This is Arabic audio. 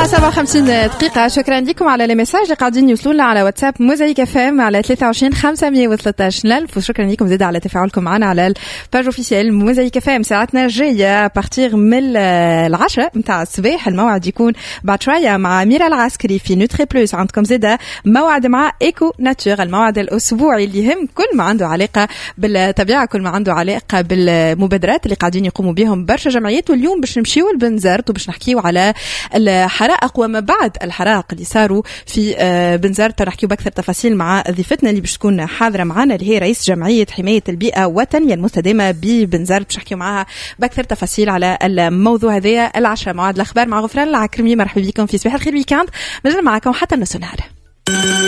57 دقيقة. شكرا لكم على المساج اللي قاعدين يوصلونا على واتساب موزايك اف ام على 23 513 ألف. وشكرا لكم زيادة على تفاعلكم معنا على الباج اوفيسيال موزايك اف ام. ساعتنا الجاية بارتيغ من العشرة متاع الصباح. الموعد يكون بعد شوية مع أميرة العسكري في نوتري بلوس. عندكم زيادة موعد مع ايكو ناتور، الموعد الأسبوعي اللي يهم كل ما عنده علاقة بالطبيعة، كل ما عنده علاقة بالمبادرات اللي قاعدين يقوموا بهم برشا جمعيات. واليوم باش نمشيو لبنزرت وباش نحكيو على الحرائق وما بعد الحرائق اللي صاروا في بنزرت. نحكيو بأكثر تفاصيل مع ضيفتنا اللي باش تكون حاضرة معنا اللي هي رئيس جمعية حماية البيئة والتنمية المستدامة ببنزرت. باش نحكيو معها بأكثر تفاصيل على الموضوع هذا. العشرة موعد الأخبار مع غفران العكرمي. مرحبا بكم في صباح الخير ويكاند. مازال معكم حتى نص النهار.